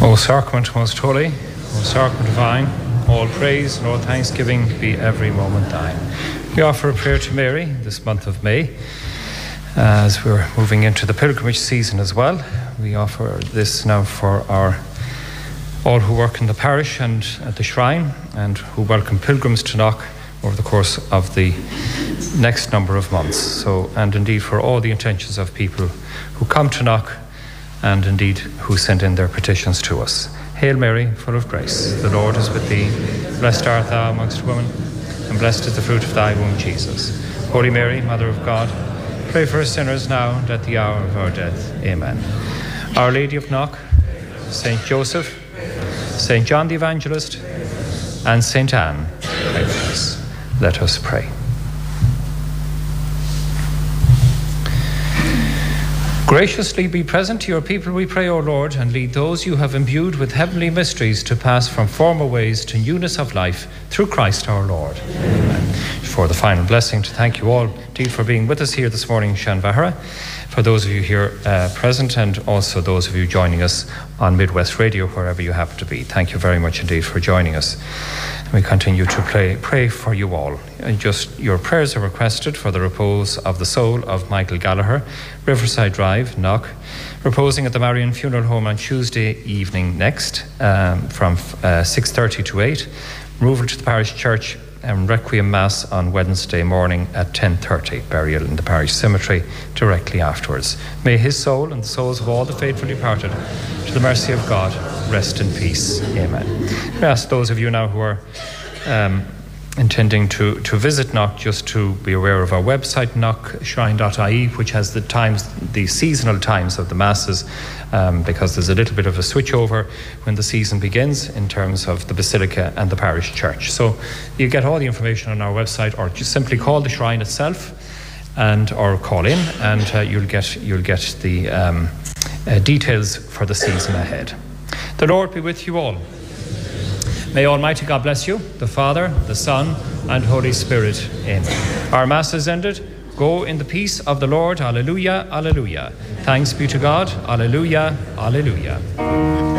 O Sacrament most holy, O Sacrament divine, all praise and all thanksgiving be every moment thine. We offer a prayer to Mary this month of May, as we're moving into the pilgrimage season as well. We offer this now for all who work in the parish and at the shrine, and who welcome pilgrims to Knock over the course of the next number of months. And indeed for all the intentions of people who come to Knock, and indeed who send in their petitions to us. Hail Mary, full of grace, the Lord is with thee. Blessed art thou amongst women, and blessed is the fruit of thy womb, Jesus. Holy Mary, Mother of God, pray for us sinners now and at the hour of our death. Amen. Our Lady of Knock, Saint Joseph, Saint John the Evangelist, and Saint Anne, pray for us. Let us pray. Graciously be present to your people, we pray, O Lord, and lead those you have imbued with heavenly mysteries to pass from former ways to newness of life, through Christ our Lord. Amen. For the final blessing, to thank you all indeed for being with us here this morning in Shanvahara, for those of you here present, and also those of you joining us on Midwest Radio, wherever you happen to be. Thank you very much indeed for joining us. We continue to pray for you all. Just your prayers are requested for the repose of the soul of Michael Gallagher, Riverside Drive, Knock, reposing at the Marian Funeral Home on Tuesday evening next, from 6:30 to 8. Removal to the parish church and Requiem Mass on Wednesday morning at 10:30. Burial in the parish cemetery directly afterwards. May his soul and the souls of all the faithful departed, to the mercy of God, rest in peace. Amen. I ask those of you now who are intending to visit Knock, just to be aware of our website, knockshrine.ie, which has the seasonal times of the masses, because there's a little bit of a switchover when the season begins in terms of the basilica and the parish church. So you get all the information on our website, or just simply call the shrine itself or call in, and you'll get the details for the season ahead. The Lord be with you all. May Almighty God bless you, the Father, the Son, and Holy Spirit. Amen. Our Mass is ended. Go in the peace of the Lord. Alleluia, alleluia. Thanks be to God. Alleluia, alleluia.